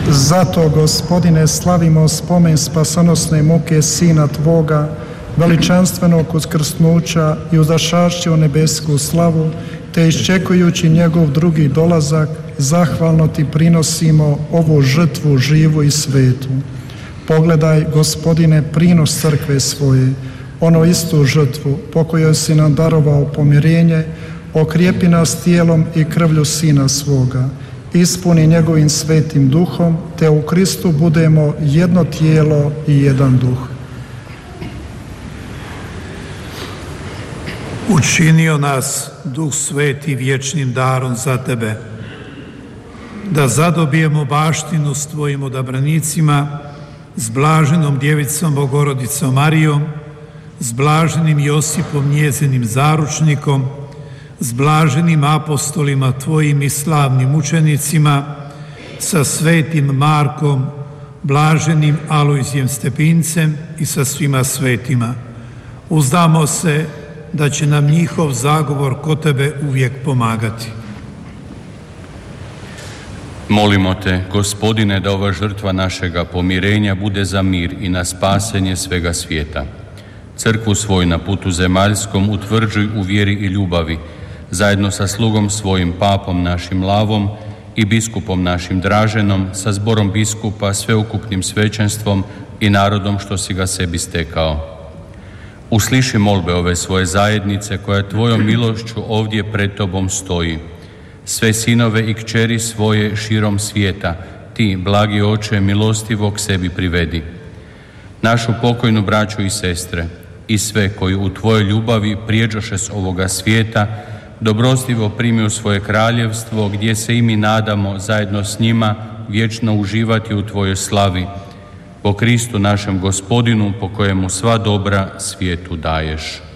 Zato, Gospodine, slavimo spomen spasonosne muke Sina Tvoga, veličanstvenog uskrsnuća i uzašašću nebesku slavu, te iščekujući njegov drugi dolazak, zahvalno Ti prinosimo ovu žrtvu živu i svetu. Pogledaj, Gospodine, prinos crkve svoje, ono istu žrtvu po kojoj si nam darovao pomirenje, okrijepi nas tijelom i krvlju Sina svoga, ispuni njegovim svetim duhom, te u Kristu budemo jedno tijelo i jedan duh. Učinio nas Duh Sveti vječnim darom za Tebe, da zadobijemo baštinu s Tvojim odabranicima, s blaženom djevicom Bogorodicom Marijom, s blaženim Josipom njezinim zaručnikom, s blaženim apostolima Tvojim i slavnim učenicima, sa svetim Markom, blaženim Alojzijem Stepincem i sa svima svetima. Uzdamo se da će nam njihov zagovor kod Tebe uvijek pomagati. Molimo Te, Gospodine, da ova žrtva našega pomirenja bude za mir i na spasenje svega svijeta. Crkvu svoju na putu zemaljskom utvrđuj u vjeri i ljubavi, zajedno sa slugom svojim papom našim Lavom i biskupom našim Draženom, sa zborom biskupa, sveukupnim svećenstvom i narodom što si ga sebi stekao. Usliši molbe ove svoje zajednice koja Tvojom milošću ovdje pred Tobom stoji. Sve sinove i kćeri svoje širom svijeta, Ti, blagi Oče, milostivo k sebi privedi. Našu pokojnu braću i sestre i sve koji u Tvojoj ljubavi prijeđoše s ovoga svijeta, dobrostivo primi u svoje kraljevstvo, gdje se i mi nadamo zajedno s njima vječno uživati u Tvojoj slavi, po Kristu našem Gospodinu, po kojemu sva dobra svijetu daješ.